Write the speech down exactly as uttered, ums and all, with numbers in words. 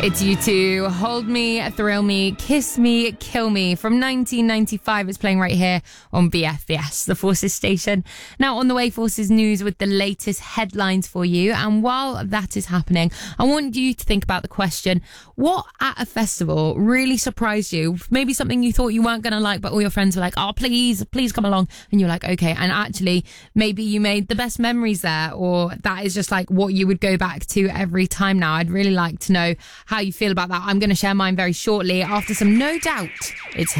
It's U two, Hold Me, Thrill Me, Kiss Me, Kill Me from nineteen ninety-five. It's playing right here on B F B S, the Forces station. Now on the way, Forces News with the latest headlines for you. And while that is happening, I want you to think about the question, what at a festival really surprised you? Maybe something you thought you weren't going to like, but all your friends were like, oh, please, please come along. And you're like, okay. And actually, maybe you made the best memories there, or that is just like what you would go back to every time now. I'd really like to know how you feel about that. I'm going to share mine very shortly after some No Doubt. It's